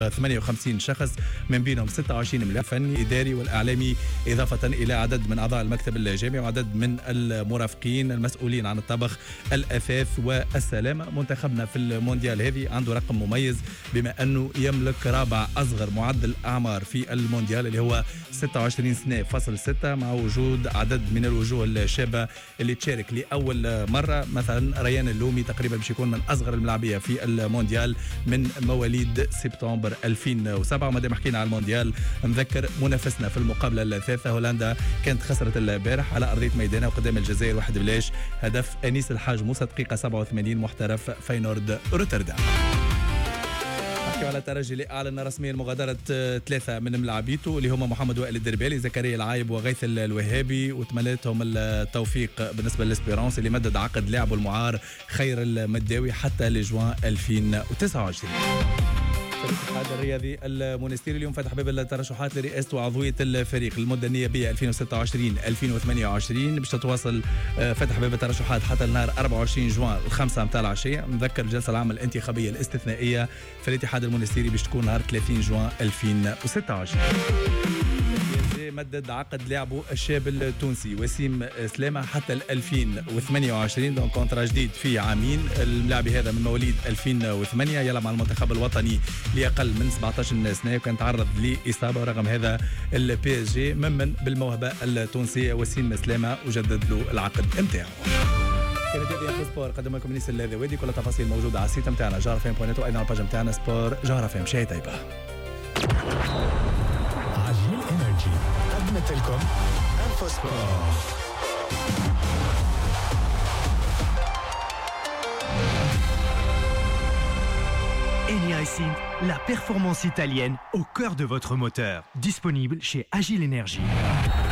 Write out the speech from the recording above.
58 شخص من بينهم 26 ملف فني إداري والإعلامي، إضافة إلى عدد من أعضاء المكتب الجامعي وعدد من المرافقين المسؤولين عن الطبخ الأثاث والسلامة. منتخبنا في المونديال هذه عنده رقم مميز بما أنه يملك رابع أصغر معدل أعمار في المونديال اللي هو 26 سنة فاصل 6، مع وجود عدد من الوجوه الشابة اللي تشارك لأول مرة. مثلا ريان اللومي تقريبا باش يكون من أصغر الملاعبية في المونديال من مواليد سبتمبر 2007. وما دام حكينا على المونديال نذكر منافسنا في المقابلة الثالثة هولندا كانت خسرت البارح على أرضية ميدانها وقدام الجزائر 1-0، هدف أنيس الحاج موسى دقيقة 87 محترف فاينورد روتردام. على الترجي اللي اعلن رسميا مغادره 3 من ملاعبيته اللي هما محمد وائل الدربالي، زكريا العايب وغيث الوهابي، وتمنيت لهم التوفيق بالنسبه للاسبيرونس اللي مدد عقد لاعبه المعار خير المداوي حتى لجوان 2029. الاتحاد الرياضي المونستيري اليوم فتح باب الترشحات لرئاسة وعضوية الفريق للمدة النيابية 2026-2028 باش تتواصل فتح باب الترشحات حتى النهار 24 جوان 5 متاع العشية. نذكر الجلسة العامة الانتخابية الاستثنائية في الاتحاد المونستيري باش تكون نهار 30 جوان 2026. مدد عقد لاعبه الشاب التونسي وسيم سلامة حتى 2028، دون كونترا جديد في عامين. اللاعب هذا من مواليد 2008 يلعب مع المنتخب الوطني لأقل من 17 سنة، وكان تعرض لإصابة، ورغم هذا البي اس جي ممن بالموهبة التونسية وسيم سلامة وجدد له العقد نتاعو. كانت هذه اخر سبور قدم لكم نيس الذوادي، كل التفاصيل موجودة على السيت نتاعنا جارفم.net وايضا على الباج نتاعنا سبور جارفم. شاي طيبة. عجين انرجي قدمت لكم انفو سبور. Eni Synth, la performance italienne au cœur de votre moteur. Disponible chez Agile Energy.